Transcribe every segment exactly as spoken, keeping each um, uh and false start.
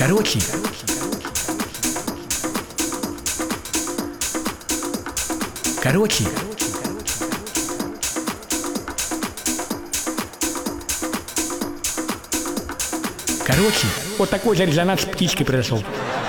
Короче, короче, короче, вот такой же резонанс с птичкой произошел.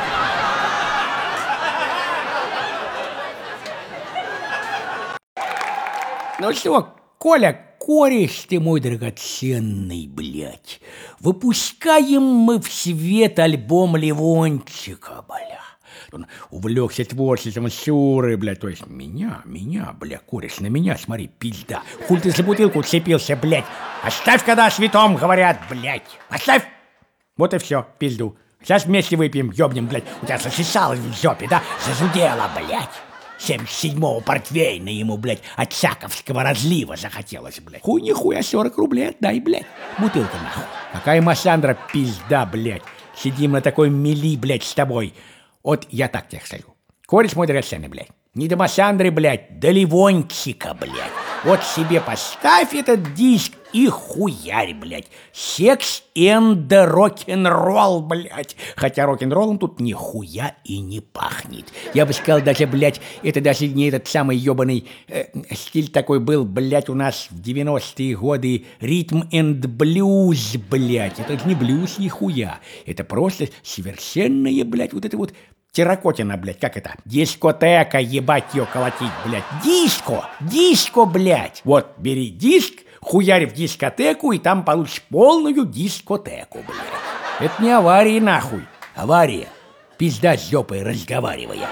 Ну что, Коля, кореш ты мой драгоценный, блядь, выпускаем мы в свет альбом Левончика, бля. Он увлекся творчеством Сюры, блядь, то есть меня, меня, бля, кореш, на меня, смотри, пизда. Хуль ты за бутылку уцепился, блядь. Оставь, когда о святом говорят, блядь. Оставь. Вот и все, пизду. Сейчас вместе выпьем, ёбнем, блядь. У тебя засосалось в жопе, да? Зазудело, блядь. семьдесят седьмого портвейна ему, блядь, от Чаковского разлива захотелось, блядь. Хуй нихуя сорок рублей отдай, блядь. Бутылка нахуй. Какая Массандра пизда, блядь. Сидим на такой мели, блядь, с тобой. Вот я так тебе скажу. Кореш мой драгоценный, блядь. Не до Массандры, блядь, до Левончика, блядь. Вот себе поставь этот диск и хуярь, блядь. Секс and рок-н-ролл, блядь. Хотя рок-н-роллом тут нихуя и не пахнет. Я бы сказал, даже, блядь, это даже не этот самый ебаный э, стиль такой был, блядь, у нас в девяностые годы. Ритм энд блюз, блядь. Это не блюз нихуя. Это просто совершенное, блядь, вот это вот... Терракотина, блядь, как это? Дискотека, ебать ее колотить, блядь. Диско, диско, блядь. Вот, бери диск, хуярь в дискотеку, и там получишь полную дискотеку, блядь. Это не авария, нахуй. Авария. Пизда с жопой разговаривая.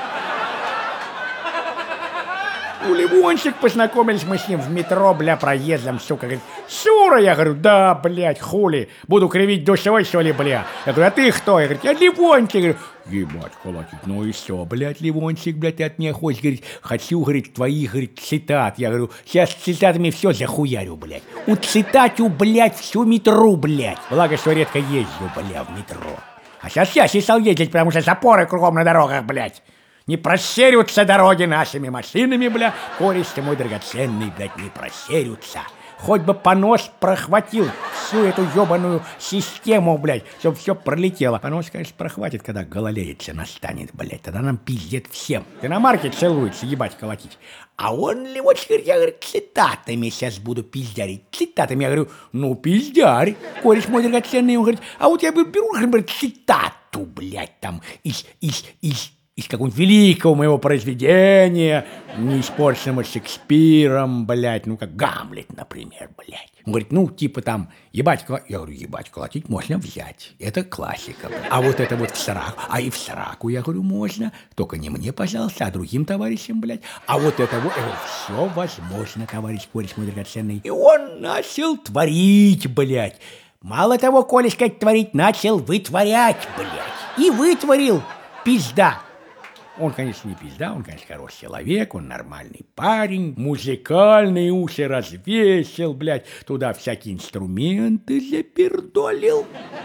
У Левончик познакомились мы с ним в метро, бля, проездом, сука. Говорит, Шура, я говорю, да, блядь, хули. Буду кривить душой, что ли, бля. Я говорю, а ты кто? Я говорю, я Левончик. Я говорю, ебать, колотить, ну и все, блядь, Левончик, блядь, ты от меня хочешь, говорит, хочу, говорит, твоих, говорит, цитат. Я говорю, сейчас с цитатами все захуярю, блядь. У цитатю, блядь, всю метро, блядь. Благо, что редко езжу, бля, в метро. А сейчас я стал ездить, потому что запоры кругом на дорогах, блядь. Не просерются дороги нашими машинами, бля. Кореш ты мой драгоценный, блядь, не просерются. Хоть бы понос прохватил всю эту ебаную систему, блядь, чтобы все пролетело. Понос, конечно, прохватит, когда гололедица настанет, блядь. Тогда нам пиздец всем. Ты на марке целуется, ебать, колотить. А он ли вот, я говорю, цитатами сейчас буду пиздярить. Цитатами, я говорю, ну, пиздярь. Кореш мой драгоценный, он говорит, а вот я беру, говорит, цитату, блядь, там, из, из, из... из какого-нибудь великого моего произведения, не испорченного Шекспиром, блядь, ну, как Гамлет, например, блядь. Он говорит, ну, типа там, ебать, колотить. Я говорю, ебать, колотить можно взять. Это классика, блядь. А вот это вот в сраку. А и в сраку, я говорю, можно. Только не мне, пожалуйста, а другим товарищам, блядь. А вот это вот, я говорю, все возможно, товарищ кореш мой драгоценный. И он начал творить, блядь. Мало того, Коля, сказать, творить, начал вытворять, блядь. И вытворил, пизда. Он, конечно, не пизда, он, конечно, хороший человек, он нормальный парень, музыкальные уши развесил, блядь, туда всякие инструменты запердолил.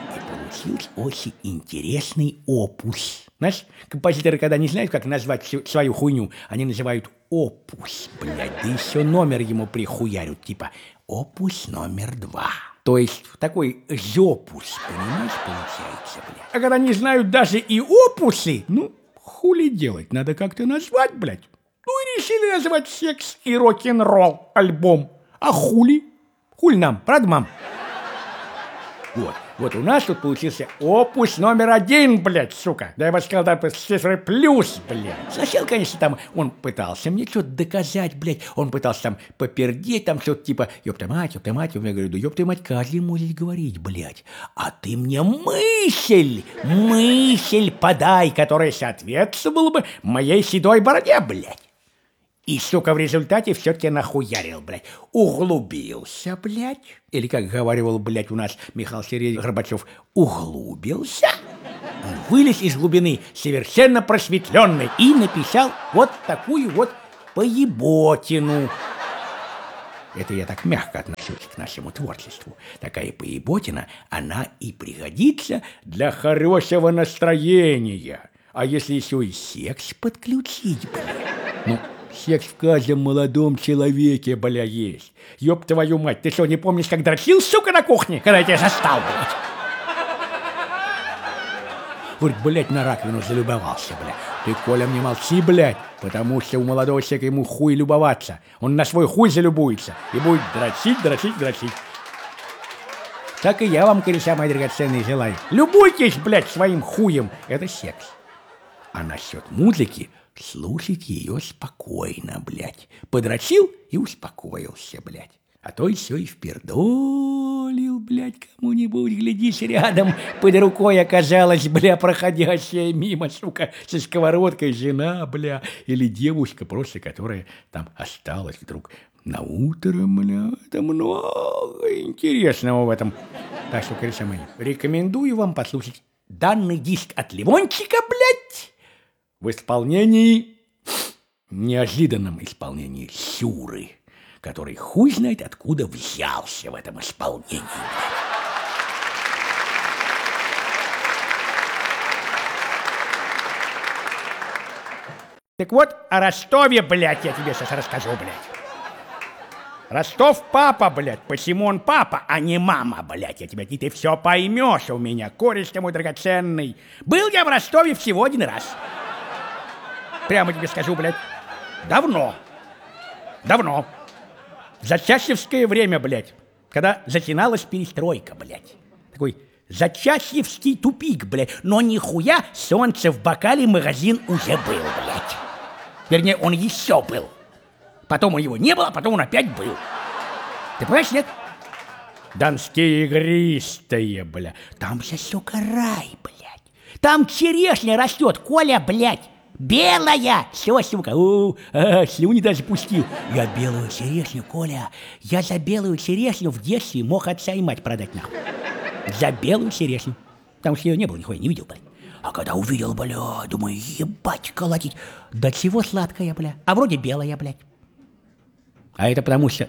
И получился очень интересный опус. Знаешь, композиторы, когда не знают, как назвать всю, свою хуйню, они называют опус, блядь, да еще номер ему прихуярят, типа опус номер два. То есть такой жопус, понимаешь, получается, блядь. А когда не знают даже и опусы, ну... хули делать? Надо как-то назвать, блядь. Ну и решили назвать секс и рок-н-ролл альбом. А хули? Хули нам, правда, мам? Вот, вот у нас тут получился опус номер один, блядь, сука. Да я бы сказал, да, цифры плюс, блядь. Сначала, конечно, там он пытался мне что-то доказать, блядь. Он пытался там попердеть, там что-то типа, ёпта мать, ёпта мать. Я говорю, да ёпта мать, каждый может говорить, блядь. А ты мне мысль, мысль подай, которая соответствовала бы моей седой бороде, блядь. И, сука, в результате все-таки нахуярил, блядь. Углубился, блядь. Или, как говаривал, блядь, у нас Михаил Сергеевич Горбачев, углубился. Он вылез из глубины, совершенно просветленный, и написал вот такую вот поеботину. Это я так мягко отношусь к нашему творчеству. Такая поеботина, она и пригодится для хорошего настроения. А если еще и секс подключить, блядь, ну... секс в каждом молодом человеке, бля, есть. Ёб твою мать, ты что, не помнишь, как дрочил, сука, на кухне, когда я тебя застал, блядь? говорит, блядь, на раковину залюбовался, блядь. Ты, Коля, мне молчи, блядь, потому что у молодого человека ему хуй любоваться. Он на свой хуй залюбуется и будет дрочить, дрочить, дрочить. Так и я вам, кореша мои драгоценные, желаю. Любуйтесь, блядь, своим хуем. Это секс. А насчет музыки, слушайте ее спокойно, блядь. Подрочил и успокоился, блядь. А то еще и впердолил, блядь, кому-нибудь, глядишь, рядом под рукой оказалась, бля, проходящая мимо, сука, со сковородкой жена, бля, или девушка просто, которая там осталась вдруг на утро, бля. Это много интересного в этом. Так что, кореша мои, рекомендую вам послушать данный диск от Левончика, блядь, в исполнении, неожиданном исполнении Сюры, который хуй знает откуда взялся в этом исполнении. Так вот, о Ростове, блядь, я тебе сейчас расскажу, блядь. Ростов папа, блядь, посему он папа, а не мама, блядь. Я тебя, и ты все поймешь у меня, кореш ты мой драгоценный. Был я в Ростове всего один раз. Прямо тебе скажу, блядь, давно, давно. В зачасьевское время, блядь, когда затяналась перестройка, блядь. Такой зачасьевский тупик, блядь. Но нихуя солнце в бокале магазин уже был, блядь. Вернее, он еще был. Потом его не было, потом он опять был. Ты понимаешь, нет? Донские игристые, бля. Там же, сука, рай, блядь. Там черешня растет, Коля, блядь. Белая! Все, сука, у, а, слюни даже пустил. Я белую черешню, Коля. Я за белую черешню в детстве мог отца и мать продать, нахуй. За белую черешню. Потому что ее не было, нихуя не видел, блядь. А когда увидел, бля, думаю, ебать колотить. Да чего сладкая, бля. А вроде белая, блядь. А это потому что...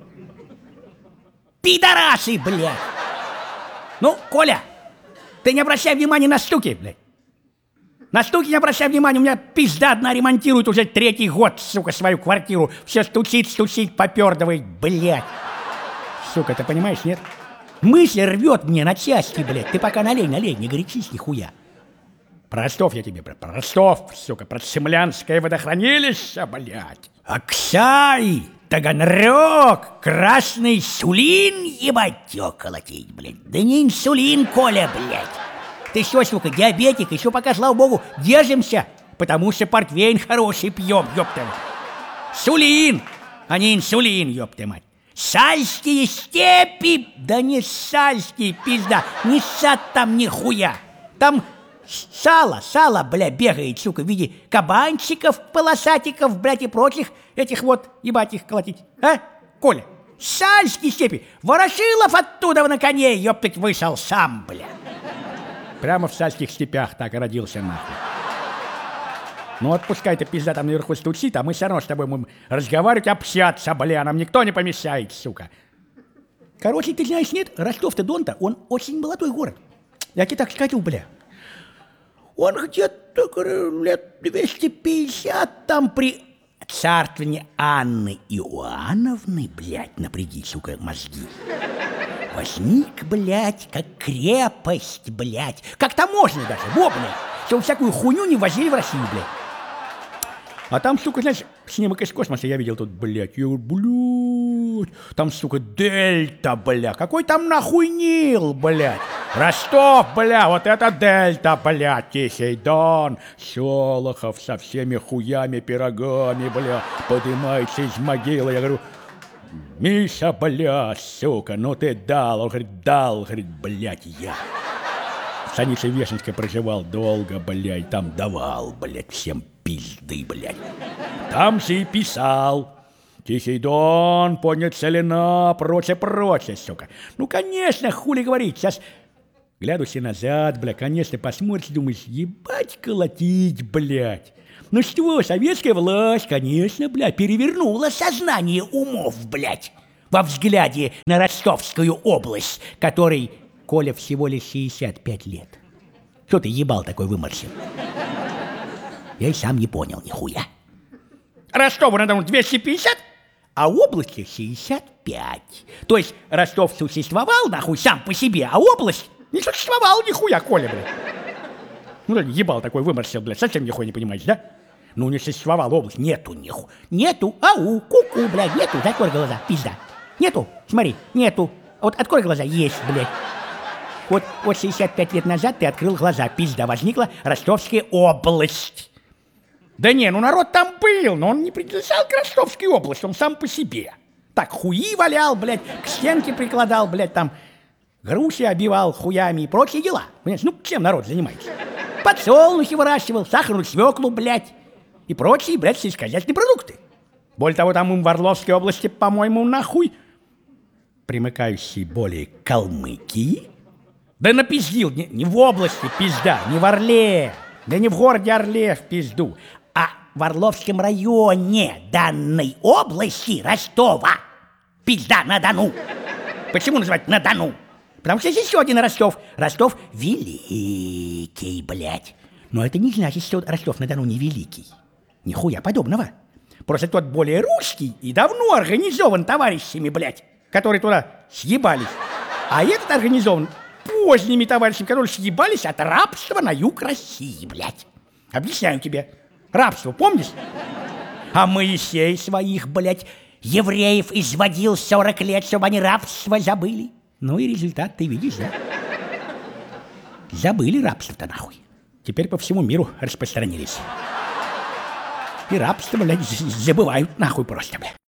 Пидорасы, блядь! Ну, Коля, ты не обращай внимания на стуки, блядь. На стуки не обращай внимания, у меня пизда одна ремонтирует уже третий год, сука, свою квартиру. Все стучит, стучит, попердывает, блядь. Сука, ты понимаешь, нет? Мысль рвет мне на части, блядь. Ты пока налей, налей, не горячись нихуя. Про Ростов я тебе, про, про Ростов, сука, про Цемлянское водохранилище, блядь. Аксай, Таганрог, Красный Сулин, ебать, ё колотить, блядь. Да не инсулин, Коля, блядь. Ты что, сука, диабетик, еще пока, слава богу, держимся, потому что портвейн хороший пьем, ёпта. Сулин, а не инсулин, ёпта мать. Сальские степи, да не сальские, пизда, не сад там нихуя. Там сало, сало, бля, бегает, сука, в виде кабанчиков, полосатиков, блядь, и прочих этих вот, ебать их колотить, а, Коля? Сальские степи, Ворошилов оттуда на коне, ёптать, вышел сам, бля. Прямо в сальских степях так и родился, нахуй. Ну вот пускай ты, пизда, там наверху стучит, а мы все равно с тобой будем разговаривать, общаться, бля, нам никто не помешает, сука. Короче, ты знаешь, нет, Ростов-то Дон-то, он очень молодой город. Я тебе так скажу, бля. Он где-то лет двести пятьдесят там при царствовании Анны Иоанновны, блядь, напряги, сука, мозги. Возник, блядь, как крепость, блядь. Как таможня даже, во, блядь. Чтобы всякую хуйню не возили в Россию, блядь. А там, сука, знаешь, снимок из космоса я видел тут, блядь. Я говорю, блядь. Там, сука, дельта, блядь. Какой там нахуй Нил, блядь. Ростов, бля, вот это дельта, блядь. Тихий Дон. Шолохов со всеми хуями, пирогами, бля. Поднимается из могилы. Я говорю... Миша, бля, сука, ну ты дал. Он говорит, дал, говорит, блядь, я. В станице Вешенской проживал долго, блядь, там давал, блядь, всем пизды, блядь. Там же и писал. Тихий Дон, поднят целина, прочее, прочее, сука. Ну, конечно, хули говорить, сейчас... Глядусь назад, бля, конечно, посмотришь, думаешь, ебать колотить, блядь. Ну что, советская власть, конечно, блядь, перевернула сознание умов, блядь, во взгляде на Ростовскую область, которой, Коля, всего лишь шестьдесят пять лет. Что ты ебал такой выморщил? Я и сам не понял нихуя. Ростову надо двести пятьдесят, а области шестьдесят пять. То есть Ростов существовал, нахуй, сам по себе, а область не существовала нихуя, Коля, блядь. Ну, ебал такой выморсил, блядь, совсем нихуя не понимаете, да? Ну, не существовала область. Нету ниху. Нету. Ау, ку-ку, блядь, нету. Закрой глаза, пизда. Нету. Смотри, нету. Вот открой глаза. Есть, блядь. Вот, вот шестьдесят пять лет назад ты открыл глаза. Пизда, возникла Ростовская область. Да не, ну народ там был, но он не принадлежал к Ростовской области, он сам по себе. Так, хуи валял, блядь, к стенке прикладал, блядь, там, груши обивал хуями и прочие дела. Понимаешь, ну, чем народ занимается? Подсолнухи выращивал, сахарную свеклу, блядь, и прочие, блядь, сельскохозяйственные продукты. Более того, там им в Орловской области, по-моему, нахуй, примыкающие более к Калмыкии. Да напиздил, не, не в области, пизда, не в Орле, да не в городе Орле в пизду, а в Орловском районе данной области Ростова. Пизда, на Дону. Почему называть на Дону? Потому что здесь еще один Ростов. Ростов великий, блядь. Но это не значит, что Ростов на Дону не великий. Нихуя подобного. Просто тот более русский и давно организован товарищами, блядь, которые туда съебались. А этот организован поздними товарищами, которые съебались от рабства на юг России, блядь. Объясняю тебе. Рабство, помнишь? А Моисей своих, блядь, евреев изводил сорок лет, чтобы они рабство забыли. Ну и результат ты видишь, да? Забыли рабство-то нахуй. Теперь по всему миру распространились. И рабство, блядь, забывают нахуй просто, блядь.